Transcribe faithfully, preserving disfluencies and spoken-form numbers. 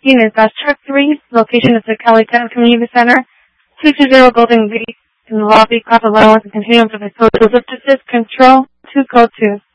Unit Bus Truck three, location is the Kellytown Community Center, two two zero Golden Gate, in the lobby, class allowance, and continuum of the social justice control, two code two.